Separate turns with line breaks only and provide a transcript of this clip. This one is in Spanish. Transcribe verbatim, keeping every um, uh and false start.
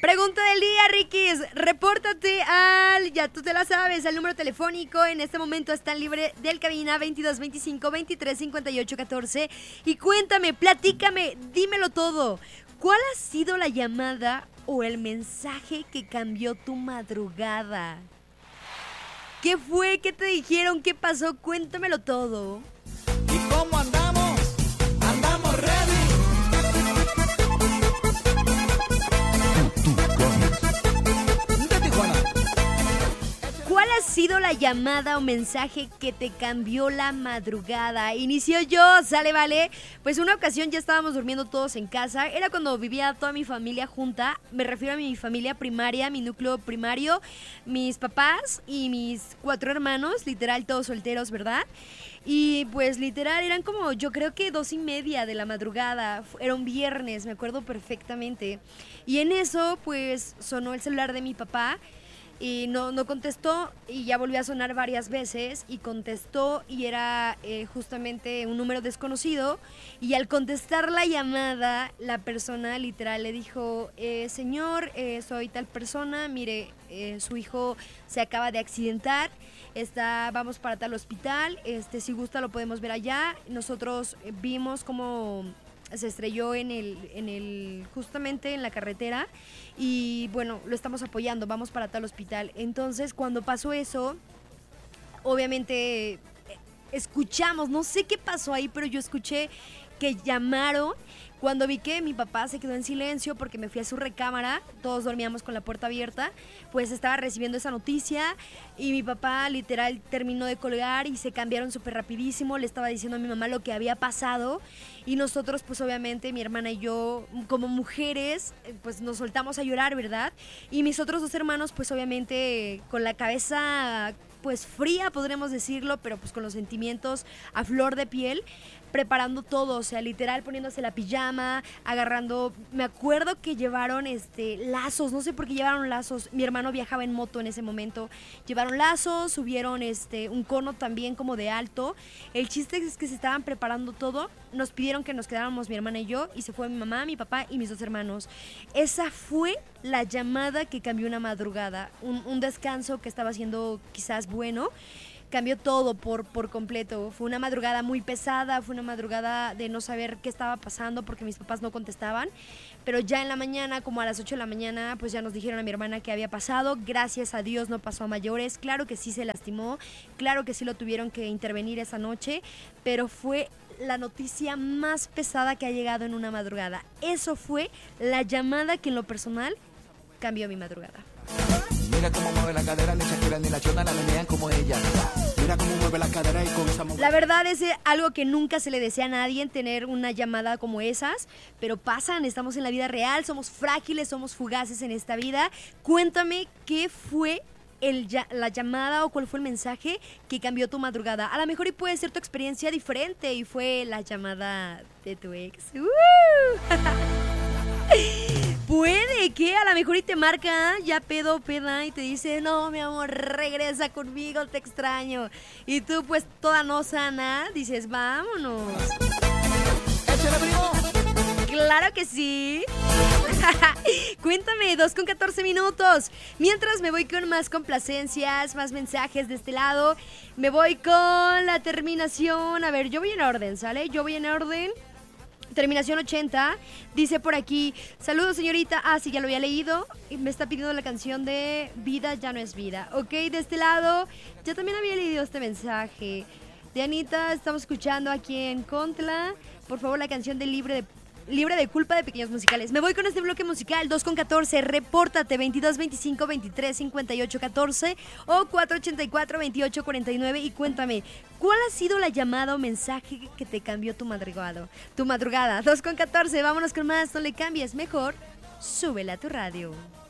Pregunta del día, Rikis. Repórtate al, ya tú te la sabes, al número telefónico. En este momento están libre del cabina veintidós veinticinco veintitrés cincuenta y ocho catorce. Y cuéntame, platícame, dímelo todo. ¿Cuál ha sido la llamada o el mensaje que cambió tu madrugada? ¿Qué fue? ¿Qué te dijeron? ¿Qué pasó? Cuéntamelo todo.
¿Y cómo andamos? Andamos ready. De Tijuana.
¿Cuál ha sido la llamada o mensaje que te cambió la madrugada? Inicio yo, sale, vale. Pues una ocasión ya estábamos durmiendo todos en casa. Era cuando vivía toda mi familia junta. Me refiero a mi familia primaria, mi núcleo primario, mis papás y mis cuatro hermanos, literal todos solteros, ¿verdad? Y pues literal eran como, yo creo que dos y media de la madrugada. Era un viernes, me acuerdo perfectamente. Y en eso pues sonó el celular de mi papá. Y no, no contestó y ya volvió a sonar varias veces y contestó y era eh, justamente un número desconocido y al contestar la llamada la persona literal le dijo eh, señor, eh, soy tal persona, mire, eh, su hijo se acaba de accidentar, está, vamos para tal hospital, este, si gusta lo podemos ver allá. Nosotros vimos cómo se estrelló en el, en el, justamente en la carretera y bueno, lo estamos apoyando, vamos para tal hospital. Entonces cuando pasó eso, obviamente escuchamos, no sé qué pasó ahí, pero yo escuché que llamaron. Cuando vi que mi papá se quedó en silencio porque me fui a su recámara, todos dormíamos con la puerta abierta, pues estaba recibiendo esa noticia y mi papá literal terminó de colgar y se cambiaron súper rapidísimo, le estaba diciendo a mi mamá lo que había pasado y nosotros pues obviamente mi hermana y yo como mujeres pues nos soltamos a llorar, ¿verdad? Y mis otros dos hermanos pues obviamente con la cabeza pues fría podremos decirlo, pero pues con los sentimientos a flor de piel, preparando todo, o sea, literal poniéndose la pijama, agarrando, me acuerdo que llevaron este lazos, no sé por qué llevaron lazos, mi hermano viajaba en moto en ese momento, llevaron lazos, subieron este un cono también como de alto, el chiste es que se estaban preparando todo, nos pidieron que nos quedáramos mi hermana y yo, y se fue mi mamá, mi papá y mis dos hermanos. Esa fue la llamada que cambió una madrugada, un, un descanso que estaba haciendo quizás bueno, cambió todo por, por completo. Fue una madrugada muy pesada, fue una madrugada de no saber qué estaba pasando porque mis papás no contestaban, pero ya en la mañana, como a las ocho de la mañana, pues ya nos dijeron a mi hermana qué había pasado. Gracias a Dios no pasó a mayores, claro que sí se lastimó, claro que sí lo tuvieron que intervenir esa noche, pero fue la noticia más pesada que ha llegado en una madrugada. Eso fue la llamada que en lo personal cambió mi madrugada.
Mira cómo mueve la cadera, ni Shakira ni la Chona la menean como ella. Mira cómo mueve la cadera y con esa
La verdad es algo que nunca se le desea a nadie, tener una llamada como esas, pero pasan, estamos en la vida real, somos frágiles, somos fugaces en esta vida. Cuéntame qué fue el, la llamada o cuál fue el mensaje que cambió tu madrugada. A lo mejor y puede ser tu experiencia diferente y fue la llamada de tu ex. ¡Uh! Puede que a lo mejor y te marca ya pedo, peda y te dice, no, mi amor, regresa conmigo, te extraño. Y tú pues toda no sana, dices, vámonos.
¡Échale, primo!
Claro que sí. Cuéntame, dos con catorce minutos. Mientras me voy con más complacencias, más mensajes de este lado. Me voy con la terminación. A ver, yo voy en orden, ¿sale? Yo voy en orden. Terminación ochenta, dice por aquí, saludos señorita, ah sí, ya lo había leído, y me está pidiendo la canción de Vida ya no es vida, ok, de este lado, ya también había leído este mensaje, de Anita, estamos escuchando aquí en Contla, por favor la canción de Libre de Libre de culpa de Pequeños Musicales. Me voy con este bloque musical, dos con catorce, repórtate, veintidós veinticinco veintitrés cincuenta y ocho catorce o cuatro ochenta y cuatro veintiocho cuarenta y nueve y cuéntame, ¿cuál ha sido la llamada o mensaje que te cambió tu madrugada? Tu madrugada, dos con catorce, vámonos con más, no le cambies, mejor, súbela a tu radio.